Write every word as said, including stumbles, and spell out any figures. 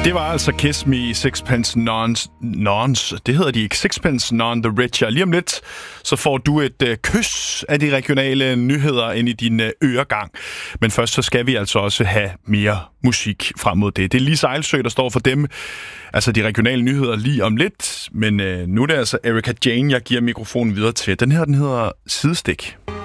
Det var altså Kiss Me, Sixpence Nons, Nons. Det hedder de ikke. Sixpence None the Richer. Lige om lidt, så får du et øh, kys af de regionale nyheder ind i din øh, øregang. Men først så skal vi altså også have mere musik frem mod det. Det er Lise Eilsøe, der står for dem. Altså de regionale nyheder lige om lidt. Men øh, nu er det altså Erika Jane, jeg giver mikrofonen videre til. Den her, den hedder Sidestik.